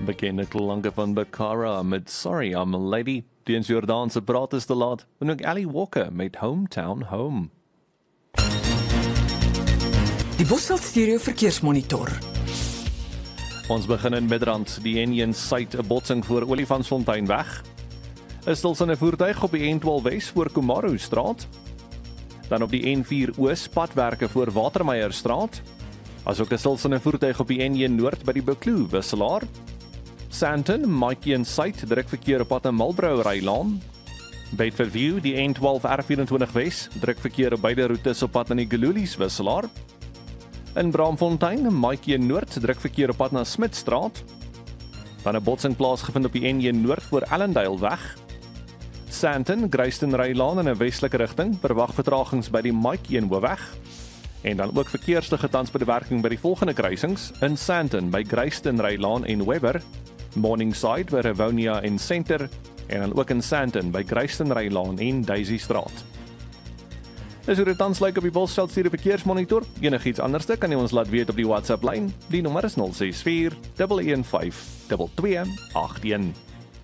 Bekende klanke van Bakara met Sorry I'm a Lady. Teens Jordaanse praat is te laat. En ook Ellie Walker met Hometown Home. Die Bosveld Stereo Verkeersmonitor. Ons begin in Midrand, die N1 Suid 'n botsing voor Olifantsfontein weg. Is stilsynne voertuig op die N12 Wes voor Komaru straat. Dan op die N4 Oos padwerke voor Watermeyer straat. Asook 'n stilsynne voertuig op die N1 Noord by die Bekloo wisselaar. Sandton, Maatjie Suid, druk verkeer op pad na Marlborough-Rylaan. Bedfordview, die N12 R24 Wes, druk verkeer op beide roetes op pad na die Geloelies wisselaar. In Braamfontein, Maatjie Noord, druk verkeer op pad na Smitstraat. Dan 'n botsing plaasgevind op die N1 Noord voor Allendale weg. Sandton, Greystown-Rylaan in 'n westelike rigting, verwag vertragings by die Maatjie Hoofweg. En dan ook verkeersligte tans by die werking by die volgende kruisings in Sandton by Greystown-Rylaan en Webber. Morningside by Rivonia en Center en dan ook in Sandton by Greystown-Rylaan en Daisy Straat. Dis hoe dit tans lyk op die Bosveld Stereo Verkeersmonitor. Enigiets anderste kan jy ons laat weet op die WhatsApp lyn. Die nommer is 064 115 2281.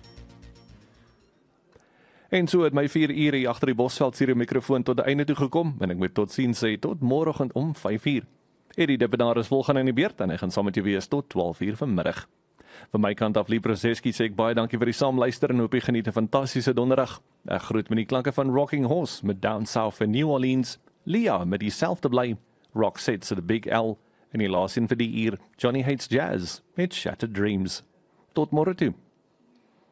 En so het my 4 ure hier agter die Bosveld Stereo mikrofoon tot die einde toe gekom en ek moet totsiens sê tot môreoggend om 5:00. Eddie Debbenaar is volgende in die beurt en hy gaan saam met jou wees tot 12:00 vanmiddag. Van my kant af, Liebreseski, sê ek baie dankie vir die saamluister en hoop jy geniet 'n fantastiese donderdag. Ek groet met die klanke van Rocking Horse met Down South in New Orleans, Leah met die Self to Blame, Roxette the Big L en die laaste een vir die uur, Johnny Hates Jazz met Shattered Dreams. Tot môre toe.